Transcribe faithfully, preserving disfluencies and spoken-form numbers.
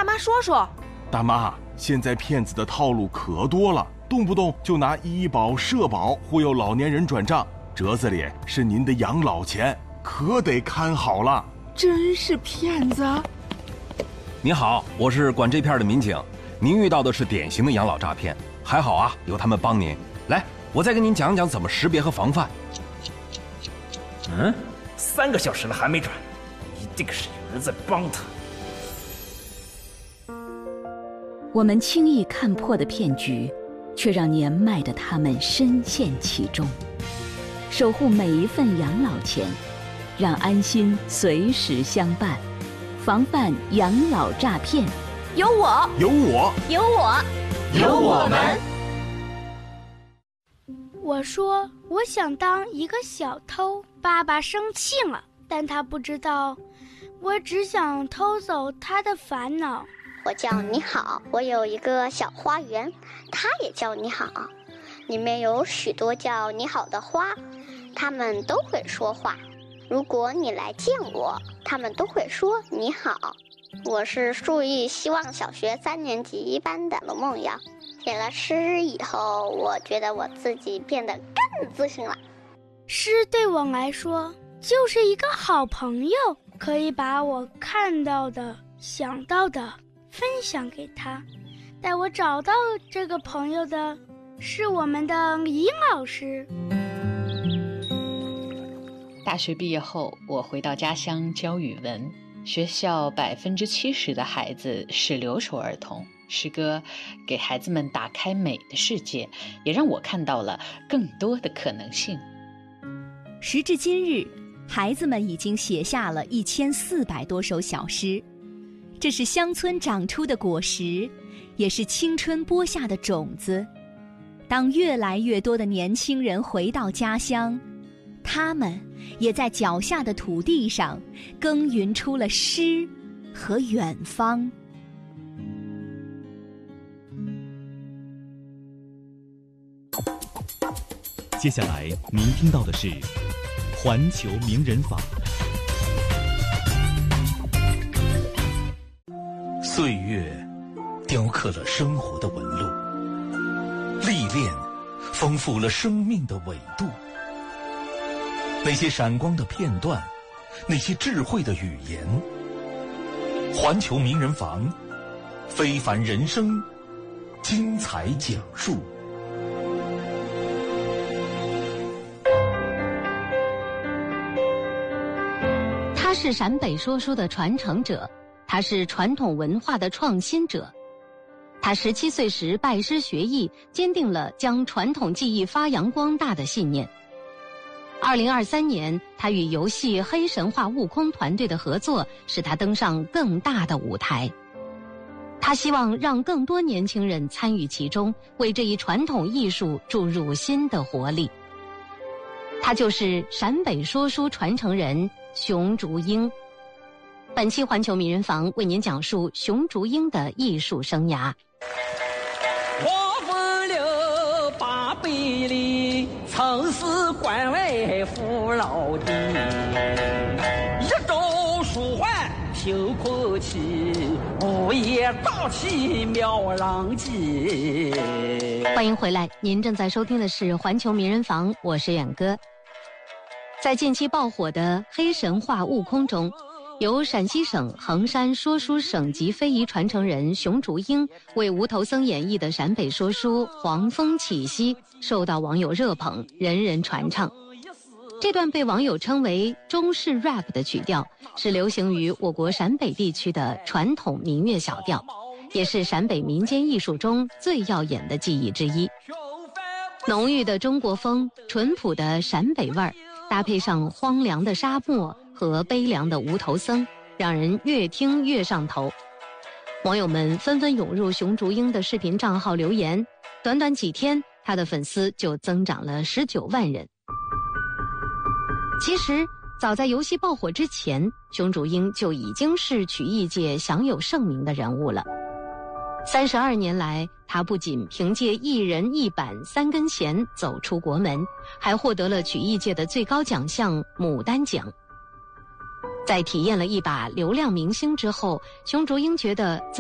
大妈说说。 大妈，现在骗子的套路可多了，动不动就拿医保、社保忽悠老年人转账，折子里是您的养老钱，可得看好了。 真是骗子！ 你好，我是管这片的民警，您遇到的是典型的养老诈骗，还好啊，有他们帮您。来，我再跟您讲讲怎么识别和防范。 嗯，三个小时了还没转，一定是有人在帮他。 我们轻易看破的骗局，却让年迈的他们深陷其中。守护每一份养老钱，让安心随时相伴，防范养老诈骗。 有我， 有我， 有我， 有我们。 我说我想当一个小偷，爸爸生气了，但他不知道，我只想偷走他的烦恼。 我叫你好，我有一个小花园，它也叫你好，里面有许多叫你好的花，它们都会说话。如果你来见我，它们都会说你好。我是树艺希望小学三年级一班的罗梦瑶，写了诗以后，我觉得我自己变得更自信了。 诗对我来说就是一个好朋友，可以把我看到的、想到的分享给他。带我找到这个朋友的是我们的李老师。 大学毕业后，我回到家乡教语文，学校百分之七十的孩子是留守儿童。诗歌给孩子们打开美的世界，也让我看到了更多的可能性。 时至今日，孩子们已经写下了一千四百多首小诗，这是乡村长出的果实，也是青春播下的种子。当越来越多的年轻人回到家乡，他们也在脚下的土地上耕耘出了诗和远方。 接下来您听到的是环球名人坊。 岁月雕刻了生活的纹路，历练丰富了生命的纬度。那些闪光的片段，那些智慧的语言，环球名人坊，非凡人生，精彩讲述。 他是陕北说书的传承者，他是传统文化的创新者。他十七岁时拜师学艺，坚定了将传统技艺发扬光大的信念。二零二三年，他与游戏黑神话悟空团队的合作，使他登上更大的舞台。他希望让更多年轻人参与其中，为这一传统艺术注入新的活力。他就是陕北说书传承人熊竹英。本期环球名人坊为您讲述熊竹英的艺术生涯。 花风流八百里，曾是关外父老的。一朝书桓休可期，午夜大起妙郎计。 欢迎回来，您正在收听的是环球名人坊，我是远哥。在近期爆火的黑神话悟空中，由陕西省衡山说书省级非遗传承人熊竹英为无头僧演绎的陕北说书《黄风起兮》受到网友热捧，人人传唱。这段被网友称为中式 rap 的曲调，是流行于我国陕北地区的传统民乐小调，也是陕北民间艺术中最耀眼的技艺之一。浓郁的中国风，淳朴的陕北味儿，搭配上荒凉的沙漠和悲凉的无头僧，让人越听越上头。网友们纷纷涌入熊竹英的视频账号留言，短短几天，他的粉丝就增长了十九万人。其实，早在游戏爆火之前，熊竹英就已经是曲艺界享有盛名的人物了。三十二年来，他不仅凭借一人一板三根弦走出国门，还获得了曲艺界的最高奖项牡丹奖。在体验了一把流量明星之后，熊竹英觉得自